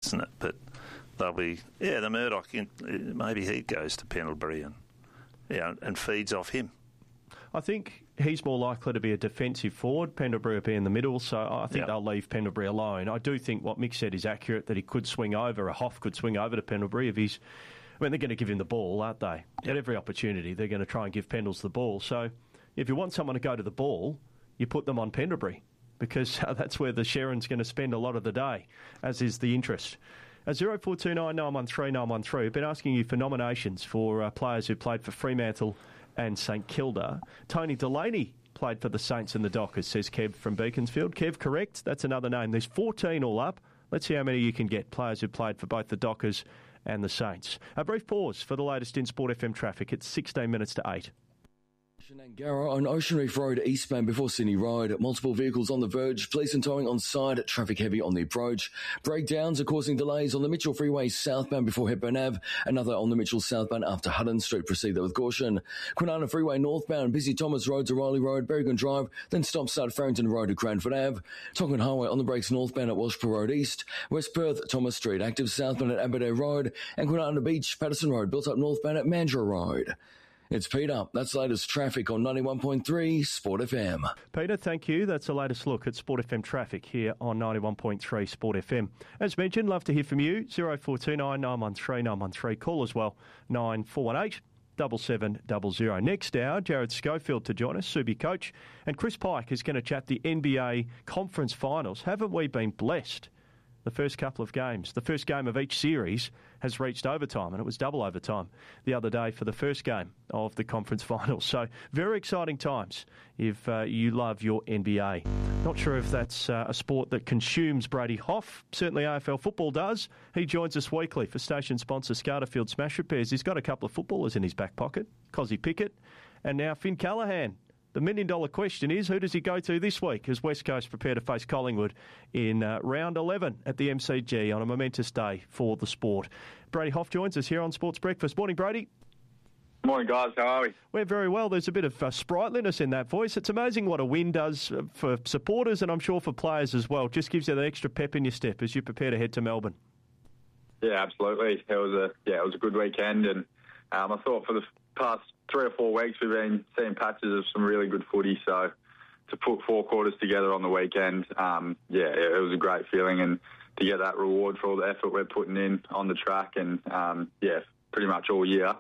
isn't it? But they'll be... Yeah, the Murdoch, maybe he goes to Pendlebury and feeds off him. I think he's more likely to be a defensive forward. Pendlebury will be in the middle, so I think they'll leave Pendlebury alone. I do think what Mick said is accurate, that he could swing over, or Hoff could swing over to Pendlebury if he's... I mean, they're going to give him the ball, aren't they? At every opportunity, they're going to try and give Pendles the ball. So if you want someone to go to the ball, you put them on Pendlebury, because that's where the Sherrin's going to spend a lot of the day, as is the interest. 0429 913 913. I've been asking you for nominations for players who played for Fremantle and St Kilda. Tony Delaney played for the Saints and the Dockers, says Kev from Beaconsfield. Kev, correct. That's another name. There's 14 all up. Let's see how many you can get, players who played for both the Dockers and the Saints. A brief pause for the latest in Sport FM traffic. It's 16 minutes to 8. Shenangarra on Ocean Reef Road eastbound before Sydney Road. Multiple vehicles on the verge. Police and towing on side. Traffic heavy on the approach. Breakdowns are causing delays on the Mitchell Freeway southbound before Hepburn Ave. Another on the Mitchell southbound after Hutton Street. Proceed there with caution. Kwinana Freeway northbound. Busy Thomas Road to Riley Road, Berrigan Drive. Then stop start Farrington Road to Cranford Ave. Tonkin Highway on the brakes northbound at Welshpool Road East. West Perth, Thomas Street. Active southbound at Aberdare Road. And Kwinana Beach, Patterson Road. Built up northbound at Mandurah Road. It's Peter. That's the latest traffic on 91.3 Sport FM. Peter, thank you. That's the latest look at Sport FM traffic here on 91.3 Sport FM. As mentioned, love to hear from you. 0429 913 913. Call as well, 9418 7700. Next hour, Jared Schofield to join us, Subi coach, and Chris Pike is going to chat the NBA Conference Finals. Haven't we been blessed? The first couple of games, the first game of each series has reached overtime, and it was double overtime the other day for the first game of the conference finals. So very exciting times if you love your NBA. Not sure if that's a sport that consumes Brady Hoff. Certainly AFL football does. He joins us weekly for station sponsor Scarterfield Smash Repairs. He's got a couple of footballers in his back pocket, Cozzy Pickett and now Finn Callaghan. The million-dollar question is, who does he go to this week as West Coast prepare to face Collingwood in round 11 at the MCG on a momentous day for the sport? Brady Hoff joins us here on Sports Breakfast. Morning, Brady. Morning, guys. How are we? We're very well. There's a bit of sprightliness in that voice. It's amazing what a win does for supporters and I'm sure for players as well. Just gives you that extra pep in your step as you prepare to head to Melbourne. Yeah, absolutely. It was a good weekend, and I thought for the past 3 or 4 weeks we've been seeing patches of some really good footy. So to put 4 quarters together on the weekend, it was a great feeling, and to get that reward for all the effort we're putting in on the track, and pretty much all year.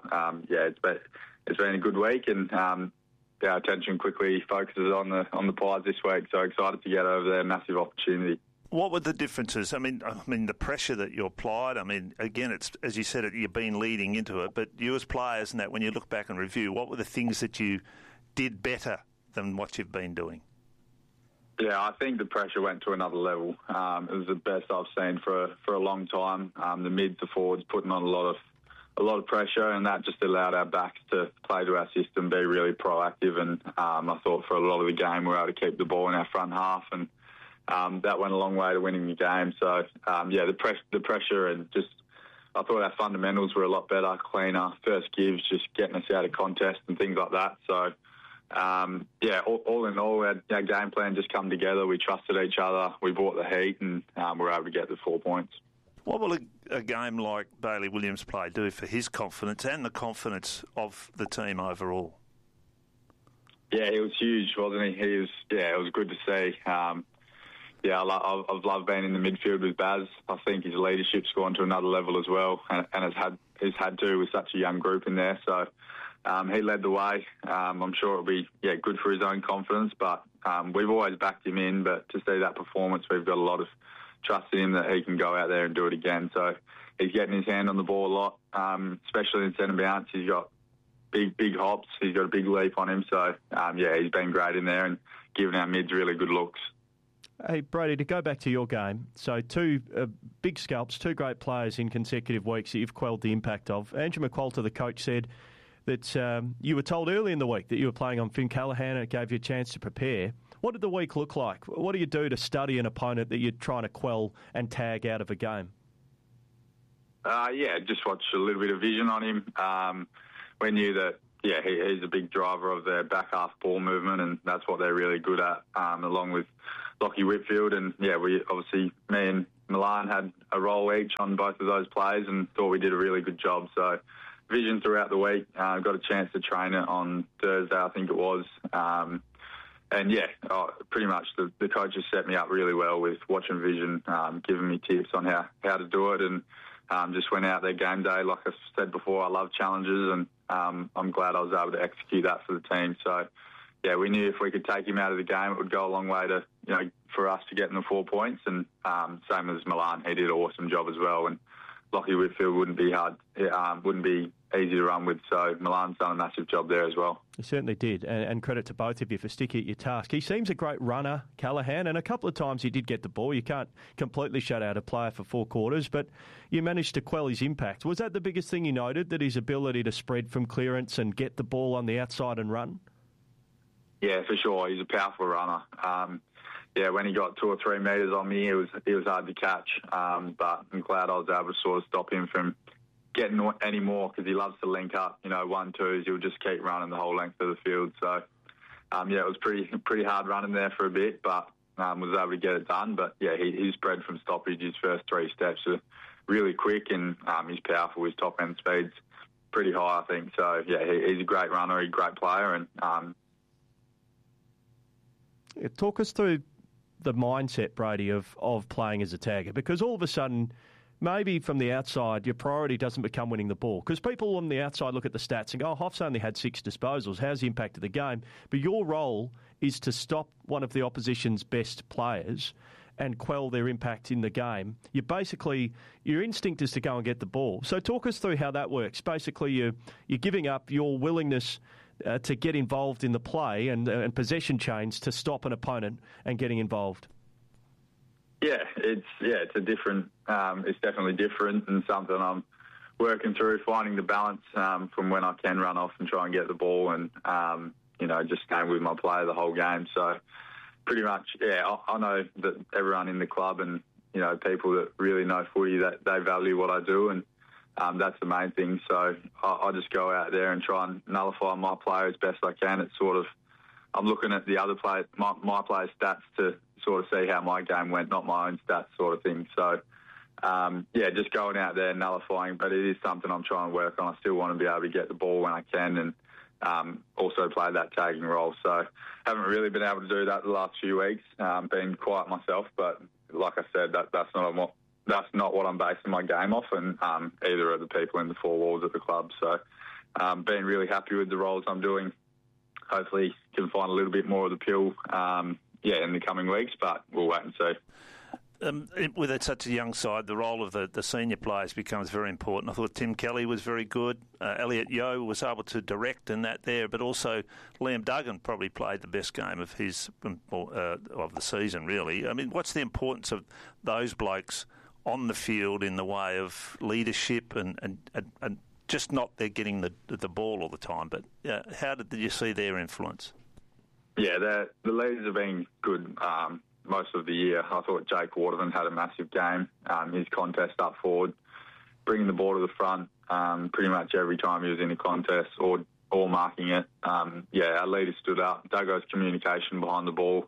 It's been a good week, and our attention quickly focuses on the Pies this week. So excited to get over there, massive opportunity. What were the differences? I mean, the pressure that you applied. I mean, again, it's as you said, you've been leading into it. But you as players, and that when you look back and review, what were the things that you did better than what you've been doing? Yeah, I think the pressure went to another level. It was the best I've seen for a long time. The mids, the forwards, putting on a lot of pressure, and that just allowed our backs to play to our system, be really proactive. And I thought for a lot of the game we were able to keep the ball in our front half, and that went a long way to winning the game. So, the pressure, and just I thought our fundamentals were a lot better, cleaner, first gives, just getting us out of contest and things like that. So, all in all, our game plan just come together. We trusted each other. We bought the heat, and we were able to get the 4 points. What will a game like Bailey Williams play do for his confidence and the confidence of the team overall? Yeah, he was huge, wasn't he? It was good to see. I've loved being in the midfield with Baz. I think his leadership's gone to another level as well, and has had to with such a young group in there. So he led the way. I'm sure it'll be good for his own confidence, but we've always backed him in. But to see that performance, we've got a lot of trust in him that he can go out there and do it again. So he's getting his hand on the ball a lot, especially in centre bounce. He's got big hops. He's got a big leap on him. So, he's been great in there and giving our mids really good looks. Hey, Brady, to go back to your game, so 2 big scalps, 2 great players in consecutive weeks that you've quelled the impact of. Andrew McQualter, the coach, said that you were told early in the week that you were playing on Finn Callaghan and it gave you a chance to prepare. What did the week look like? What do you do to study an opponent that you're trying to quell and tag out of a game? Just watch a little bit of vision on him. We knew that, he's a big driver of their back half ball movement, and that's what they're really good at, along with Lockie Whitfield. And, we obviously, me Milan had a role each on both of those plays and thought we did a really good job. So vision throughout the week. Got a chance to train it on Thursday, I think it was. Pretty much the coaches set me up really well with watching vision, giving me tips on how to do it, and just went out there game day. Like I said before, I love challenges, and I'm glad I was able to execute that for the team. So, yeah, we knew if we could take him out of the game, it would go a long way to, for us to get in the 4 points. And same as Milan, he did an awesome job as well. And Lachie Whitfield wouldn't be easy to run with. So Milan's done a massive job there as well. He certainly did, and credit to both of you for sticking at your task. He seems a great runner, Callaghan, and a couple of times he did get the ball. You can't completely shut out a player for 4 quarters, but you managed to quell his impact. Was that the biggest thing you noted, that his ability to spread from clearance and get the ball on the outside and run? Yeah, for sure. He's a powerful runner. When he got 2 or 3 metres on me, he was hard to catch. But I'm glad I was able to sort of stop him from getting any more, because he loves to link up, 1-2s. He'll just keep running the whole length of the field. So, it was pretty hard running there for a bit, but was able to get it done. But, yeah, he spread from stoppage. His first 3 steps are really quick, and he's powerful. His top-end speed's pretty high, I think. So, yeah, he's a great runner, he's a great player. And talk us through the mindset, Brady, of playing as a tagger, because all of a sudden, maybe from the outside, your priority doesn't become winning the ball. Because people on the outside look at the stats and go, Hoff's only had 6 disposals. How's he impacted the game? But your role is to stop one of the opposition's best players and quell their impact in the game. Your instinct is to go and get the ball. So talk us through how that works. Basically, you're giving up your willingness to get involved in the play and possession chains to stop an opponent and getting involved. It's a different. It's definitely different, and something I'm working through, finding the balance from when I can run off and try and get the ball, and just staying with my player the whole game. So pretty much, I know that everyone in the club and people that really know footy, that they value what I do, and that's the main thing. So I just go out there and try and nullify my player as best I can. It's sort of, I'm looking at the other player, my player's stats to sort of see how my game went, not my own stats sort of thing. So, just going out there and nullifying, but it is something I'm trying to work on. I still want to be able to get the ball when I can, and also play that tagging role. So haven't really been able to do that the last few weeks, been quiet myself, but like I said, that's not what I'm basing my game off, and either of the people in the 4 walls at the club. So been really happy with the roles I'm doing. Hopefully can find a little bit more of the pill in the coming weeks, but we'll wait and see. With such a young side, the role of the senior players becomes very important. I thought Tim Kelly was very good. Elliot Yeo was able to direct in that there, but also Liam Duggan probably played the best game of of the season, really. I mean, what's the importance of those blokes on the field in the way of leadership and just not they're getting the ball all the time? But how did you see their influence? Yeah, the leaders have been good most of the year. I thought Jake Waterman had a massive game. His contest up forward, bringing the ball to the front pretty much every time he was in a contest or marking it. Our leaders stood up. Duggo's communication behind the ball.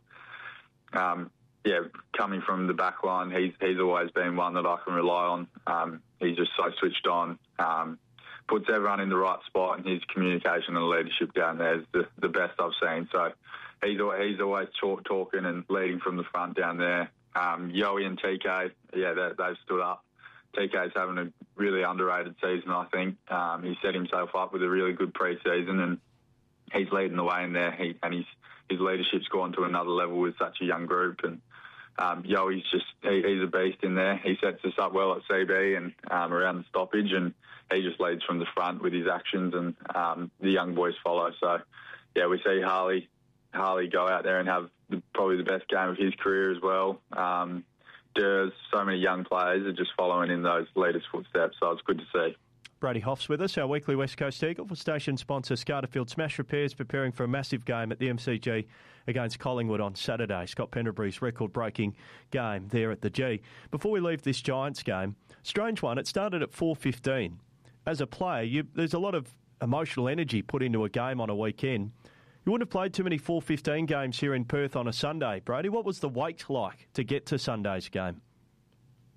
Coming from the back line, he's always been one that I can rely on. He's just so switched on. Puts everyone in the right spot, and his communication and leadership down there is the best I've seen. So he's always talking and leading from the front down there. Yoey and TK, they've stood up. TK's having a really underrated season, I think. He set himself up with a really good pre-season, and he's leading the way in there. His leadership's gone to another level with such a young group, and Yoey's he's a beast in there. He sets us up well at CB and around the stoppage, and he just leads from the front with his actions, and the young boys follow. So, we see Harley go out there and have probably the best game of his career as well. Durs, so many young players are just following in those leaders' footsteps, so it's good to see. Brady Hoff's with us, our weekly West Coast Eagle for station sponsor Scarterfield Smash Repairs, preparing for a massive game at the MCG against Collingwood on Saturday. Scott Pendlebury's record-breaking game there at the G. Before we leave this Giants game, strange one, it started at 4:15. As a player, there's a lot of emotional energy put into a game on a weekend. You wouldn't have played too many 4:15 games here in Perth on a Sunday. Brady, what was the wait like to get to Sunday's game?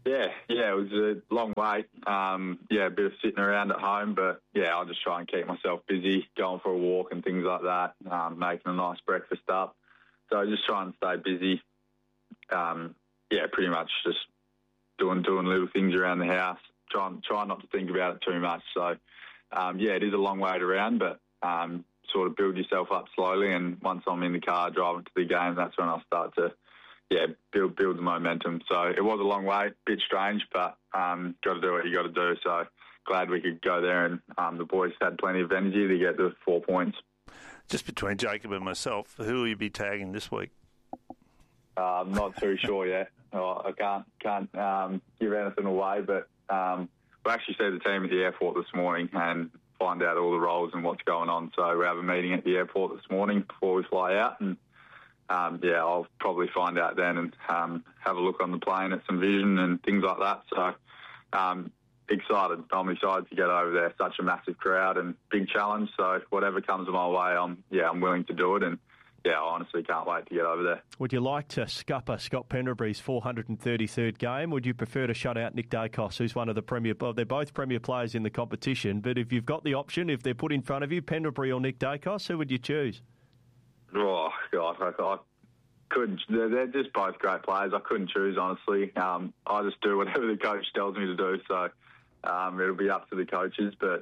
Yeah, it was a long wait. A bit of sitting around at home, but I'll just try and keep myself busy, going for a walk and things like that, making a nice breakfast up. So just try and stay busy. Pretty much just doing little things around the house. Try not to think about it too much. So, it is a long wait around, but sort of build yourself up slowly. And once I'm in the car driving to the game, that's when I'll start to build the momentum. So it was a long wait, bit strange, but got to do what you got to do. So glad we could go there, and the boys had plenty of energy to get the 4 points. Just between Jacob and myself, who will you be tagging this week? I'm not too sure yet. I can't give anything away, but we'll actually see the team at the airport this morning and find out all the roles and what's going on. So we have a meeting at the airport this morning before we fly out, and I'll probably find out then and have a look on the plane at some vision and things like that. So excited. I'm excited to get over there. Such a massive crowd and big challenge. So whatever comes my way, I'm willing to do it. And I honestly can't wait to get over there. Would you like to scupper Scott Pendlebury's 433rd game? Would you prefer to shut out Nick Dacos, who's one of the premier... Well, they're both premier players in the competition, but if you've got the option, if they're put in front of you, Pendlebury or Nick Dacos, who would you choose? Oh, God, I couldn't. They're just both great players. I couldn't choose, honestly. I just do whatever the coach tells me to do, so it'll be up to the coaches. But,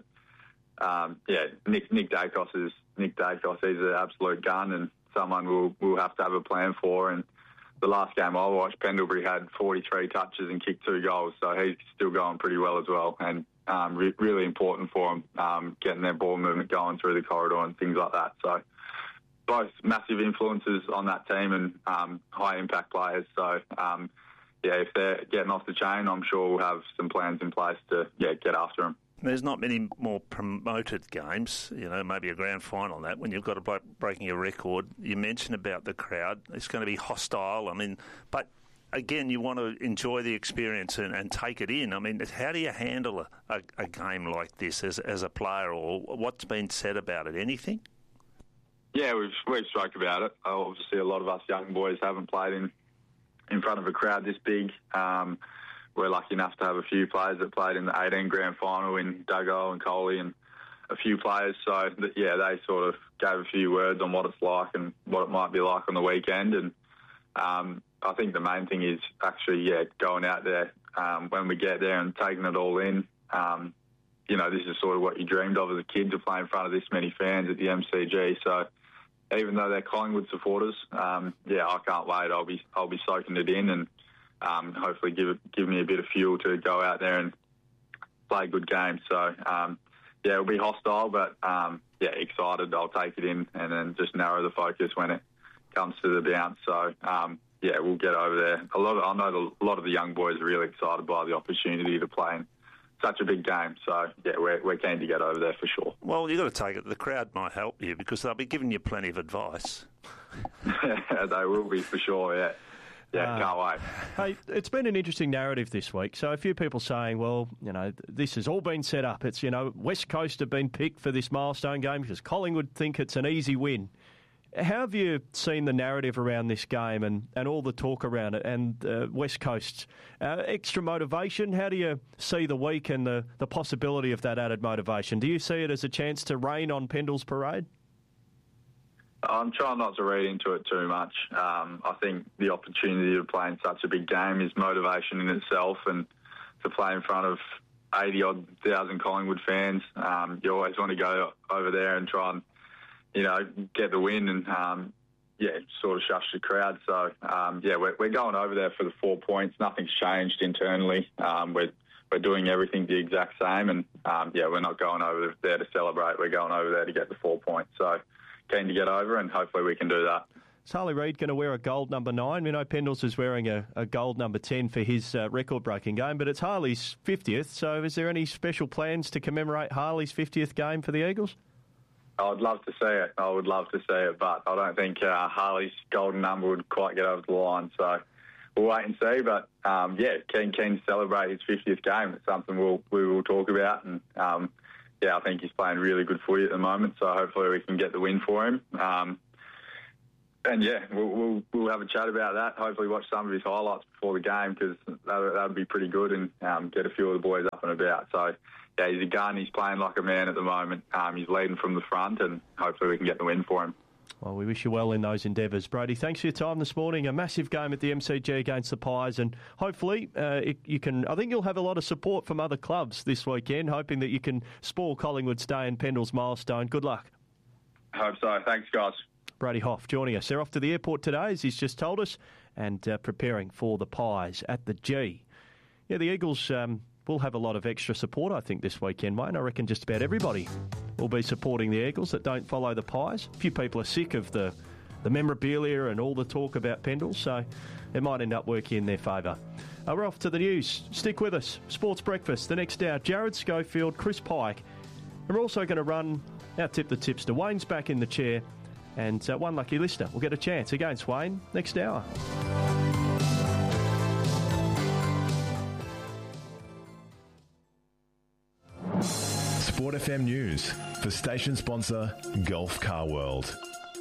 Nick Dacos is Nick Dacos. He's an absolute gun and someone we'll have to have a plan for. And the last game I watched, Pendlebury had 43 touches and kicked 2 goals, so he's still going pretty well as well. And really important for him, getting their ball movement going through the corridor and things like that. So both massive influences on that team and high impact players. So, if they're getting off the chain, I'm sure we'll have some plans in place to get after them. There's not many more promoted games, maybe a grand final on that, when you've got a bloke breaking a record. You mentioned about the crowd. It's going to be hostile. But again, you want to enjoy the experience and take it in. How do you handle a game like this as a player, or what's been said about it? Anything? Yeah, we've spoke about it. Obviously, a lot of us young boys haven't played in front of a crowd this big. We're lucky enough to have a few players that played in the 18 grand final in Duggo and Coley and a few players. So, they sort of gave a few words on what it's like and what it might be like on the weekend. And I think the main thing is actually, going out there when we get there and taking it all in. This is sort of what you dreamed of as a kid, to play in front of this many fans at the MCG. So even though they're Collingwood supporters, I can't wait. I'll be soaking it in and hopefully give me a bit of fuel to go out there and play a good game. So, it'll be hostile, but, excited. I'll take it in and then just narrow the focus when it comes to the bounce. So, we'll get over there. I know a lot of the young boys are really excited by the opportunity to play in such a big game. So, we're keen to get over there for sure. Well, you've got to take it. The crowd might help you because they'll be giving you plenty of advice. They will be for sure, yeah. Yeah, can't wait. Hey, it's been an interesting narrative this week. So a few people saying, well, this has all been set up. It's, West Coast have been picked for this milestone game because Collingwood think it's an easy win. How have you seen the narrative around this game and all the talk around it and West Coast? Extra motivation? How do you see the week and the possibility of that added motivation? Do you see it as a chance to rain on Pendle's parade? I'm trying not to read into it too much. I think the opportunity to play in such a big game is motivation in itself, and to play in front of 80-odd thousand Collingwood fans, you always want to go over there and try and, get the win and, sort of shush the crowd. So, we're going over there for the 4 points. Nothing's changed internally. We're doing everything the exact same, and, we're not going over there to celebrate. We're going over there to get the 4 points. So, keen to get over, and hopefully we can do that. Is Harley Reid going to wear a gold number 9? We know Pendles is wearing a gold number 10 for his record-breaking game, but it's Harley's 50th, so is there any special plans to commemorate Harley's 50th game for the Eagles? I'd love to see it. I would love to see it, but I don't think Harley's golden number would quite get over the line, so we'll wait and see. But, keen to celebrate his 50th game. It's something we will talk about, and I think he's playing really good footy at the moment, so hopefully we can get the win for him. And yeah, we'll have a chat about that. Hopefully watch some of his highlights before the game, because that would be pretty good, and get a few of the boys up and about. So yeah, he's a gun. He's playing like a man at the moment. He's leading from the front, and hopefully we can get the win for him. Well, we wish you well in those endeavours. Brady, thanks for your time this morning. A massive game at the MCG against the Pies, and hopefully you can. I think you'll have a lot of support from other clubs this weekend, hoping that you can spoil Collingwood's day and Pendle's milestone. Good luck. Hope so. Thanks, guys. Brady Hoff joining us. They're off to the airport today, as he's just told us, and preparing for the Pies at the G. Yeah, the Eagles will have a lot of extra support, I think, this weekend, Wayne. I reckon just about everybody will be supporting the Eagles that don't follow the Pies. A few people are sick of the memorabilia and all the talk about Pendle, so it might end up working in their favour. We're off to the news. Stick with us. Sports Breakfast, the next hour. Jared Schofield, Chris Pike. And we're also going to run our Tip the Tipster. Wayne's back in the chair, and one lucky listener will get a chance against Wayne next hour. Sport FM News for station sponsor Gulf Car World.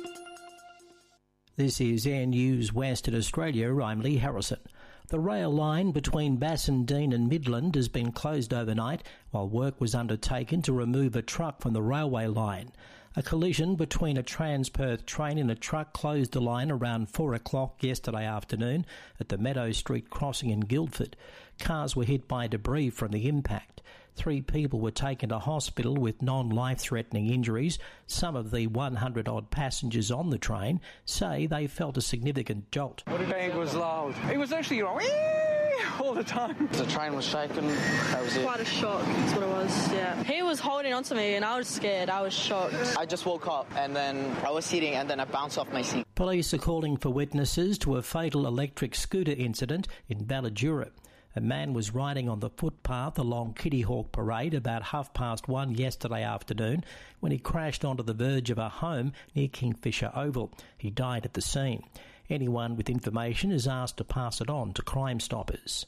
This is Air News Western Australia. I'm Lee Harrison. The rail line between Bassendean and Midland has been closed overnight while work was undertaken to remove a truck from the railway line. A collision between a Transperth train and a truck closed the line around 4 o'clock yesterday afternoon at the Meadow Street crossing in Guildford. Cars were hit by debris from the impact. 3 people were taken to hospital with non-life-threatening injuries. Some of the 100-odd passengers on the train say they felt a significant jolt. The bang was loud. It was actually going all the time. The train was shaking. That was it. Quite a shock, that's what it was, yeah. He was holding on to me and I was scared. I was shocked. I just woke up and then I was sitting and then I bounced off my seat. Police are calling for witnesses to a fatal electric scooter incident in Ballajura. A man was riding on the footpath along Kitty Hawk Parade about 1:30 yesterday afternoon when he crashed onto the verge of a home near Kingfisher Oval. He died at the scene. Anyone with information is asked to pass it on to Crime Stoppers.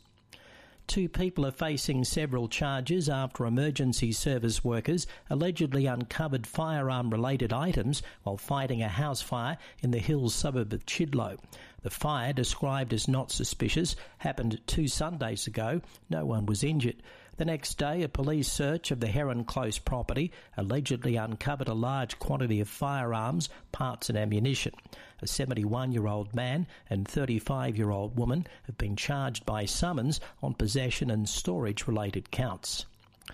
2 people are facing several charges after emergency service workers allegedly uncovered firearm-related items while fighting a house fire in the Hills suburb of Chidlow. The fire, described as not suspicious, happened 2 Sundays ago. No one was injured. The next day, a police search of the Heron Close property allegedly uncovered a large quantity of firearms, parts and ammunition. A 71-year-old man and 35-year-old woman have been charged by summons on possession and storage-related counts.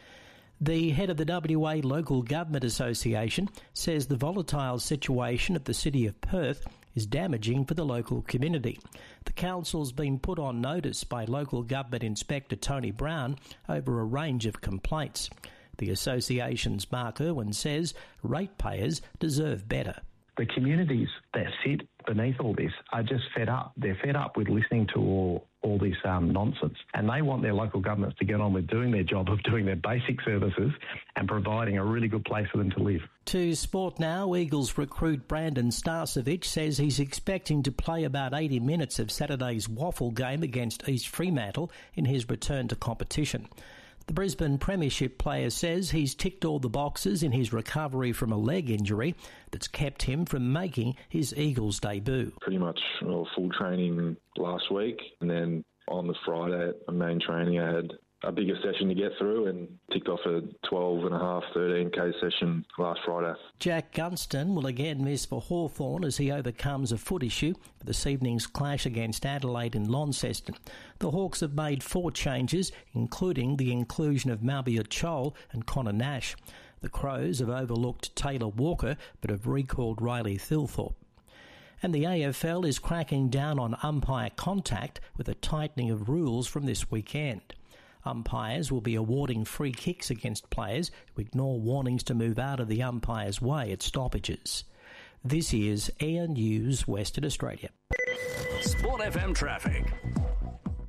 The head of the WA Local Government Association says the volatile situation at the City of Perth is damaging for the local community. The council's been put on notice by Local Government Inspector Tony Brown over a range of complaints. The association's Mark Irwin says ratepayers deserve better. The communities that sit beneath all this are just fed up. They're fed up with listening to all this nonsense, and they want their local governments to get on with doing their job of doing their basic services and providing a really good place for them to live. To sport now, Eagles recruit Brandon Starcevic says he's expecting to play about 80 minutes of Saturday's Waffle game against East Fremantle in his return to competition. The Brisbane Premiership player says he's ticked all the boxes in his recovery from a leg injury that's kept him from making his Eagles debut. Pretty much full training last week, and then on the Friday at main training I had a bigger session to get through and ticked off a 12.5, 13k session last Friday. Jack Gunston will again miss for Hawthorn as he overcomes a foot issue for this evening's clash against Adelaide in Launceston. The Hawks have made 4 changes, including the inclusion of Malbia Chol and Connor Nash. The Crows have overlooked Taylor Walker but have recalled Riley Thilthorpe. And the AFL is cracking down on umpire contact with a tightening of rules from this weekend. Umpires will be awarding free kicks against players who ignore warnings to move out of the umpire's way at stoppages. This is Air News Western Australia. Sport FM traffic.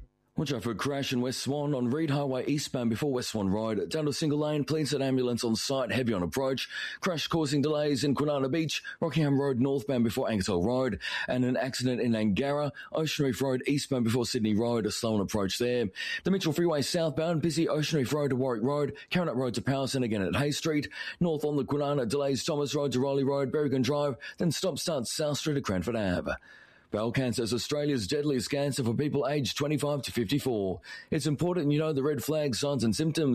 Watch out for a crash in West Swan on Reed Highway eastbound before West Swan Road. Down to single lane, police and ambulance on site, heavy on approach. Crash causing delays in Kwinana Beach, Rockingham Road northbound before Angertall Road. And an accident in Angara, Ocean Reef Road eastbound before Sydney Road, a slow on approach there. The Mitchell Freeway southbound, busy Ocean Reef Road to Warwick Road, Carronut Road to Powerson again at Hay Street. North on the Kwinana, delays Thomas Road to Rowley Road, Berrigan Drive, then stop-start South Street to Cranford Ave. Bowel cancer is Australia's deadliest cancer for people aged 25 to 54. It's important you know the red flag signs and symptoms.